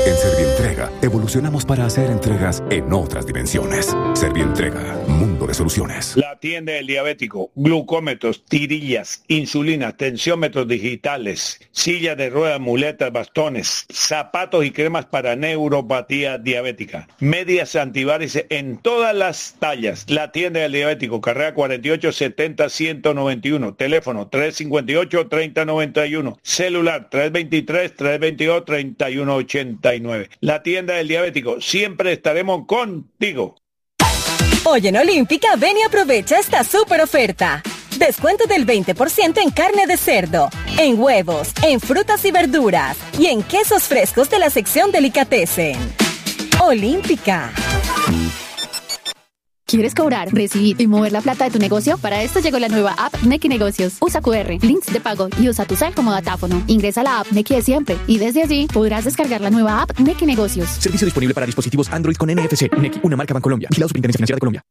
En Servientrega, evolucionamos para hacer entregas en otras dimensiones. Servientrega, mundo de soluciones. La tienda del diabético, glucómetros, tirillas, insulina, tensiómetros digitales, sillas de ruedas, muletas, bastones, zapatos y cremas para neuropatía diabética, medias antivarices en todas las tallas. La tienda del diabético, carrera 48 70 191, teléfono 358-3091, celular 323-322-3189. La tienda del diabético, siempre estaremos contigo. Hoy en Olímpica, ven y aprovecha esta súper oferta. Descuento del 20% en carne de cerdo, en huevos, en frutas y verduras y en quesos frescos de la sección Delicatessen. Olímpica. ¿Quieres cobrar, recibir y mover la plata de tu negocio? Para esto llegó la nueva app Nequi Negocios. Usa QR, links de pago y usa tu cel como datáfono. Ingresa a la app Nequi de siempre y desde allí podrás descargar la nueva app Nequi Negocios. Servicio disponible para dispositivos Android con NFC. Nequi, una marca Bancolombia. Vigilado Superintendencia Financiera de Colombia.